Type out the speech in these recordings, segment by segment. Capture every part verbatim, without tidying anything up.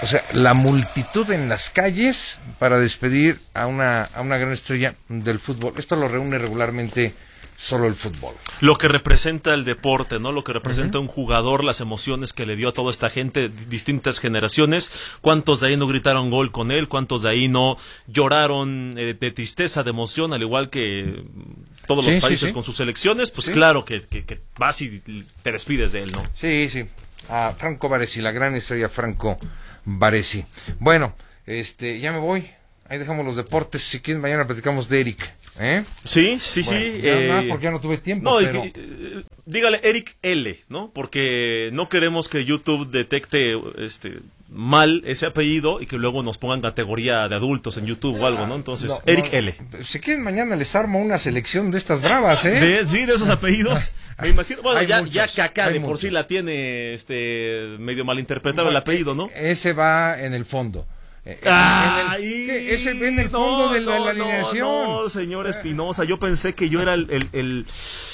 o sea, la multitud en las calles para despedir a una, a una gran estrella del fútbol. Esto lo reúne regularmente solo el fútbol. Lo que representa el deporte, ¿no? Lo que representa uh-huh. un jugador, las emociones que le dio a toda esta gente, distintas generaciones. ¿Cuántos de ahí no gritaron gol con él? ¿Cuántos de ahí no lloraron eh, de tristeza, de emoción, al igual que todos los sí, países sí, sí. con sus selecciones? Pues sí. claro que, que, que vas y te despides de él, ¿no? Sí, sí. A Franco Baresi, la gran estrella Franco Baresi. Bueno, este, ya me voy. Ahí dejamos los deportes. Si quieren, mañana platicamos de Eric. ¿Eh? Sí, sí, bueno, sí. Ya eh, más porque ya no tuve tiempo. No, pero... y, eh, dígale Eric L, ¿no? Porque no queremos que YouTube detecte este mal ese apellido y que luego nos pongan categoría de adultos en YouTube o algo, ¿no? Entonces, no, Eric no, L. Si quieren, mañana les armo una selección de estas bravas, ¿eh? De, sí, de esos apellidos. Me imagino. Bueno, ya, muchos, ya Kaká de por muchos. Sí la tiene este medio malinterpretado el apellido, ¿no? Ese va en el fondo. Ah, en el, ¿qué? Ese ve en el fondo no, de la, no, la alineación. No, no, señor Espinosa, yo pensé que yo era el el, el,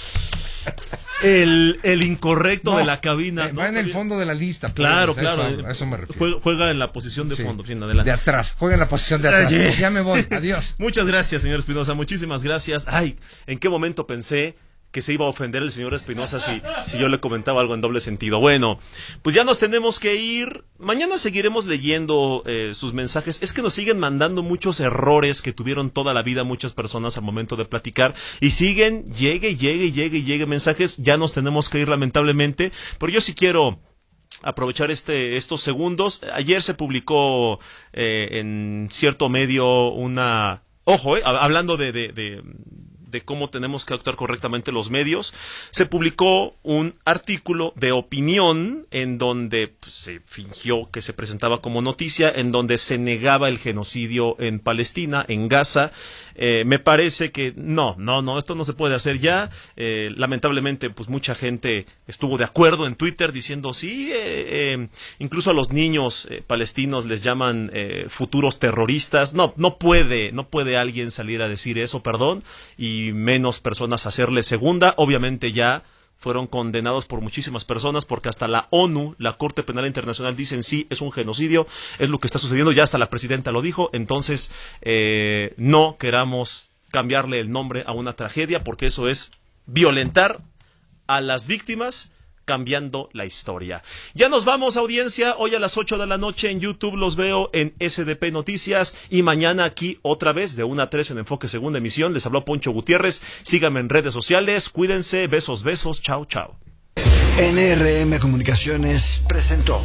el, el incorrecto no, de la cabina. Eh, va ¿no? en el fondo de la lista. Claro, pues, claro. A eso, a eso me refiero. Juega, juega en la posición de sí, fondo. Bien, de atrás, juega en la posición de atrás. Pues ya me voy, adiós. Muchas gracias, señor Espinosa, muchísimas gracias. Ay, ¿en qué momento pensé que se iba a ofender el señor Espinosa si, si yo le comentaba algo en doble sentido? Bueno, pues ya nos tenemos que ir. Mañana seguiremos leyendo eh, sus mensajes. Es que nos siguen mandando muchos errores que tuvieron toda la vida muchas personas al momento de platicar. Y siguen, llegue, llegue, llegue, llegue mensajes. Ya nos tenemos que ir lamentablemente. Pero yo sí quiero aprovechar este estos segundos. Ayer se publicó eh, en cierto medio una... Ojo, eh, hablando de... de, de de cómo tenemos que actuar correctamente los medios, se publicó un artículo de opinión en donde pues, se fingió que se presentaba como noticia, en donde se negaba el genocidio en Palestina, en Gaza. Eh, me parece que no, no, no, esto no se puede hacer ya. Eh, lamentablemente, pues mucha gente estuvo de acuerdo en Twitter diciendo sí, eh, eh, incluso a los niños eh, palestinos les llaman eh, futuros terroristas. No, no puede, no puede alguien salir a decir eso, perdón, y y menos personas hacerle segunda. Obviamente ya fueron condenados por muchísimas personas porque hasta la ONU, la Corte Penal Internacional, dicen sí, es un genocidio, es lo que está sucediendo, ya hasta la presidenta lo dijo. Entonces eh, no queramos cambiarle el nombre a una tragedia porque eso es violentar a las víctimas cambiando la historia. Ya nos vamos, audiencia. Hoy a las ocho de la noche en YouTube los veo en S D P Noticias y mañana aquí otra vez de una a tres en Enfoque Segunda Emisión. Les habló Poncho Gutiérrez. Síganme en redes sociales. Cuídense. Besos, besos. Chao, chao. N R M Comunicaciones presentó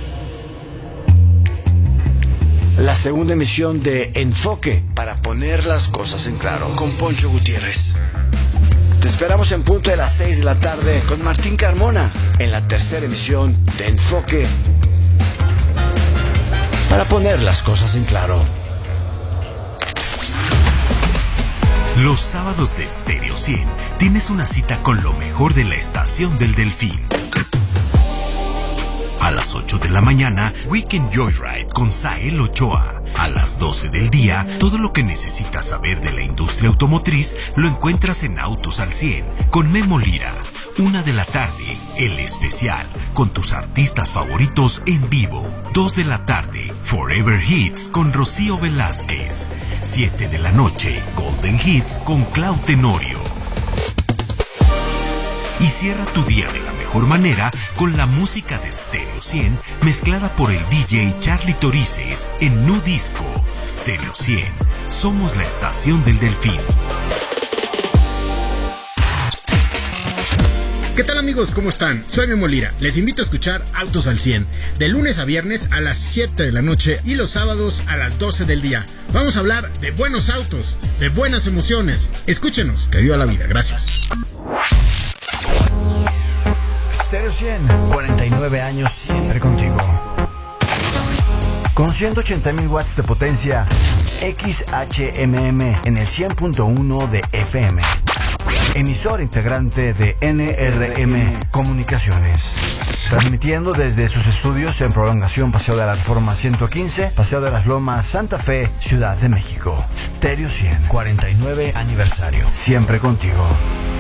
la segunda emisión de Enfoque para poner las cosas en claro con Poncho Gutiérrez. Te esperamos en punto de las seis de la tarde con Martín Carmona en la tercera emisión de Enfoque para poner las cosas en claro. Los sábados de Stereo cien tienes una cita con lo mejor de la estación del Delfín. A las ocho de la mañana, Weekend Joyride con Sael Ochoa. A las doce del día, todo lo que necesitas saber de la industria automotriz lo encuentras en Autos al cien con Memo Lira. Una de la tarde, El Especial, con tus artistas favoritos en vivo. Dos de la tarde, Forever Hits con Rocío Velázquez. Siete de la noche, Golden Hits con Clau Tenorio. Y cierra tu día de la mejor manera con la música de Stereo cien mezclada por el D J Charlie Torices en Nu Disco. Stereo cien, somos la estación del Delfín. ¿Qué tal, amigos? ¿Cómo están? Soy Memo Lira. Les invito a escuchar Autos al cien, de lunes a viernes a las siete de la noche y los sábados a las doce del día. Vamos a hablar de buenos autos, de buenas emociones. Escúchenos, que viva la vida. Gracias. Stereo cien, cuarenta y nueve años siempre contigo. Con ciento ochenta mil watts de potencia, X H M M en el cien punto uno de F M. Emisor integrante de N R M Comunicaciones. Transmitiendo desde sus estudios en Prolongación Paseo de la Reforma ciento quince, Paseo de las Lomas, Santa Fe, Ciudad de México. Stereo cien, cuarenta y nueve aniversario. Siempre contigo.